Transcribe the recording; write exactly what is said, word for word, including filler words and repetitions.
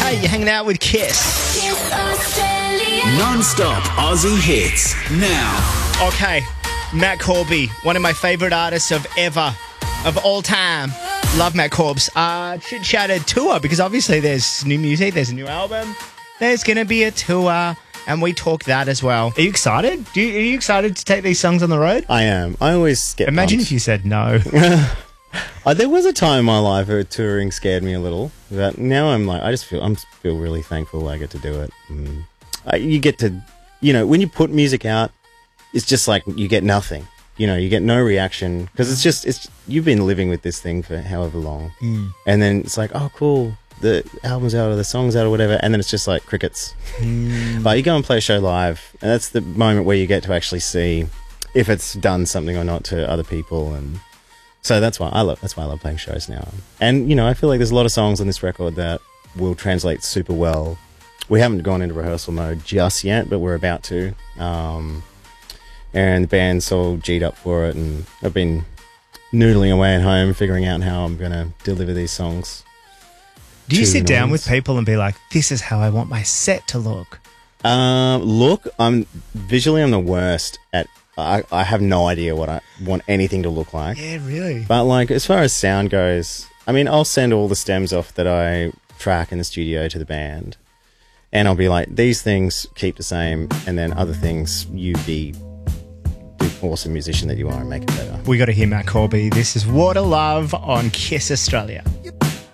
Hey, you're hanging out with Kiss. Kiss Australia. Non-stop Aussie hits. Now. Okay, Matt Corby, one of my favourite artists of ever, of all time. Love Matt Corbs. Uh, chit-chatted tour, because obviously there's new music, there's a new album, there's going to be a tour, and we talk that as well. Are you excited? Do you, are you excited to take these songs on the road? I am. I always get Imagine pumped. if you said no. Uh, there was a time in my life where touring scared me a little, but now I'm like, I just feel, I'm feel really thankful I get to do it. Mm. I, you get to, you know, when you put music out, it's just like you get nothing. You know, you get no reaction because it's just, it's you've been living with this thing for however long, Mm. and then it's like, oh, cool, the album's out or the song's out or whatever, and then it's just like crickets. Mm. But you go and play a show live, and that's the moment where you get to actually see if it's done something or not to other people, and so that's why I love. That's why I love playing shows now. And you know, I feel like there's a lot of songs on this record that will translate super well. We haven't gone into rehearsal mode just yet, but we're about to. Um, and the band's all G'd up for it, and I've been noodling away at home, figuring out how I'm going to deliver these songs. Do you to sit down an with audience. people and be like, this is how I want my set to look? Um, look, I'm visually I'm the worst at. I, I have no idea what I want anything to look like. Yeah, really. But like as far as sound goes, I mean, I'll send all the stems off that I track in the studio to the band, and I'll be like, these things keep the same, and then other things you be the awesome musician that you are and make it better. We got to hear Matt Corby. This is Water Love on Kiss Australia.